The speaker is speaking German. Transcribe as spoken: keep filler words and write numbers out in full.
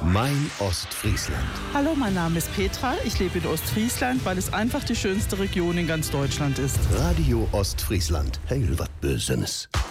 Mein Ostfriesland. Hallo, mein Name ist Petra. Ich lebe in Ostfriesland, weil es einfach die schönste Region in ganz Deutschland ist. Radio Ostfriesland. Heil wat Bösenes.